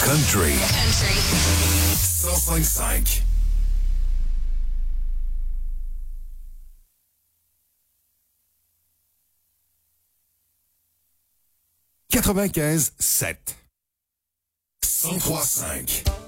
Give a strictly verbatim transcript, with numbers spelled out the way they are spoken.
Country. Country. cent cinq virgule cinq. quatre-vingt-quinze sept. cent trois cinq.